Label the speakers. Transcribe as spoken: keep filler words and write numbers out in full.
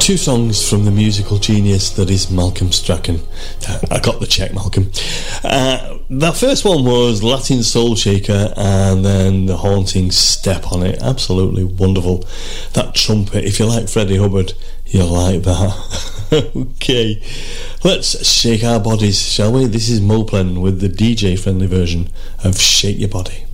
Speaker 1: Two songs from the musical genius that is Malcolm Strachan. I got the check, Malcolm. Uh, that first one was Latin Soul Shaker, and then the haunting step on it. Absolutely wonderful. That trumpet, if you like Freddie Hubbard, you'll like that. Okay, let's shake our bodies, shall we? This is Moplen with the D J friendly version of Shake Your Body.